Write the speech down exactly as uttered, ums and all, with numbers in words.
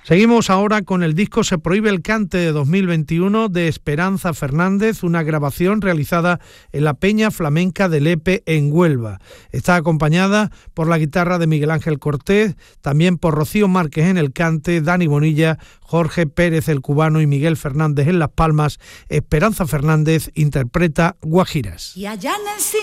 Seguimos ahora con el disco Se prohíbe el cante de dos mil veintiuno de Esperanza Fernández, una grabación realizada en la Peña Flamenca de Lepe en Huelva. Está acompañada por la guitarra de Miguel Ángel Cortés, también por Rocío Márquez en el cante, Dani Bonilla, Jorge Pérez el cubano y Miguel Fernández en las palmas. Esperanza Fernández interpreta Guajiras. Y allá en el